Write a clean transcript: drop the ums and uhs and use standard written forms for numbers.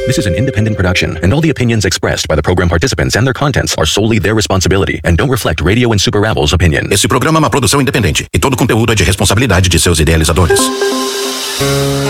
This is an independent production, and all the opinions expressed by the program participants and their contents are solely their responsibility and don't reflect Radio and Super Ravel's opinion. Esse programa é uma produção independente e todo conteúdo é de responsabilidade de seus idealizadores.